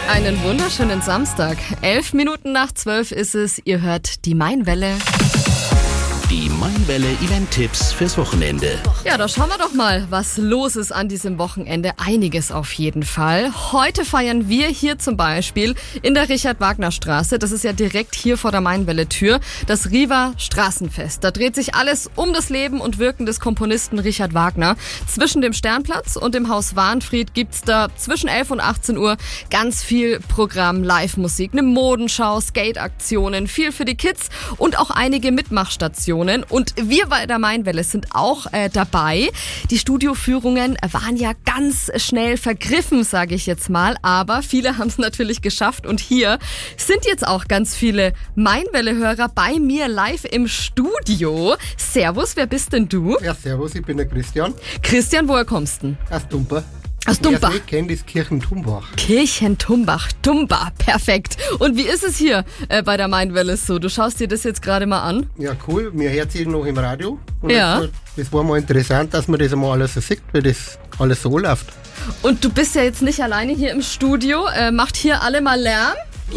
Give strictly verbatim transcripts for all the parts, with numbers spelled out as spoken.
Einen wunderschönen Samstag. Elf Minuten nach zwölf ist es. Ihr hört die Mainwelle. Die Mainwelle Event-Tipps fürs Wochenende. Ja, da schauen wir doch mal, was los ist an diesem Wochenende. Einiges auf jeden Fall. Heute feiern wir hier zum Beispiel in der Richard-Wagner-Straße, das ist ja direkt hier vor der Mainwelle-Tür, das Riva Straßenfest. Da dreht sich alles um das Leben und Wirken des Komponisten Richard Wagner. Zwischen dem Sternplatz und dem Haus Wahnfried gibt's da zwischen elf und achtzehn Uhr ganz viel Programm, Live-Musik, eine Modenschau, Skate-Aktionen, viel für die Kids und auch einige Mitmachstationen. Und wir bei der Mainwelle sind auch äh, dabei. Die Studioführungen waren ja ganz schnell vergriffen, sage ich jetzt mal. Aber viele haben es natürlich geschafft. Und hier sind jetzt auch ganz viele Mainwelle-Hörer bei mir live im Studio. Servus, wer bist denn du? Ja, servus, ich bin der Christian. Christian, woher kommst du denn? Aus Dumper. Aus Dumbach. Wer es nicht kennt, ist Kirchen-Tumbach. Kirchen-Tumbach, Dumbach, perfekt. Und wie ist es hier äh, bei der Mainwelle so? Du schaust dir das jetzt gerade mal an. Ja, cool. Mir hört sie noch im Radio. Und Ja. jetzt, das war mal interessant, dass man das einmal alles so sieht, wie das alles so läuft. Und du bist ja jetzt nicht alleine hier im Studio. Äh, macht hier alle mal Lärm?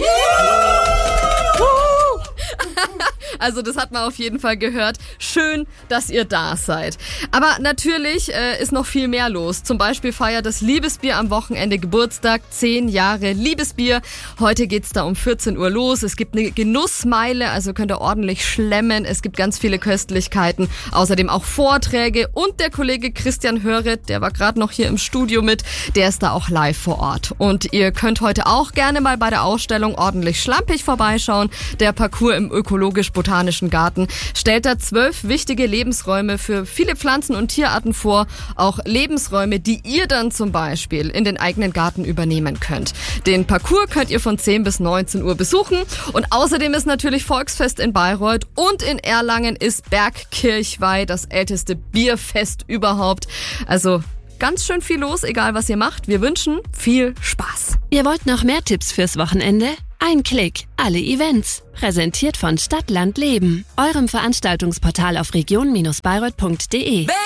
Also das hat man auf jeden Fall gehört. Schön, dass ihr da seid. Aber natürlich äh, ist noch viel mehr los. Zum Beispiel feiert das Liebesbier am Wochenende Geburtstag. Zehn Jahre Liebesbier. Heute geht's da um vierzehn Uhr los. Es gibt eine Genussmeile, also könnt ihr ordentlich schlemmen. Es gibt ganz viele Köstlichkeiten. Außerdem auch Vorträge. Und der Kollege Christian Höret, der war gerade noch hier im Studio mit, der ist da auch live vor Ort. Und ihr könnt heute auch gerne mal bei der Ausstellung ordentlich schlampig vorbeischauen. Der Parcours im ökologisch-botanischen Garten stellt da zwölf wichtige Lebensräume für viele Pflanzen- und Tierarten vor. Auch Lebensräume, die ihr dann zum Beispiel in den eigenen Garten übernehmen könnt. Den Parcours könnt ihr von zehn bis neunzehn Uhr besuchen. Und außerdem ist natürlich Volksfest in Bayreuth und in Erlangen ist Bergkirchweih, das älteste Bierfest überhaupt. Also ganz schön viel los, egal was ihr macht. Wir wünschen viel Spaß. Ihr wollt noch mehr Tipps fürs Wochenende? Ein Klick, alle Events. Präsentiert von Stadt, Land, Leben. Eurem Veranstaltungsportal auf region Bindestrich bayreuth punkt de.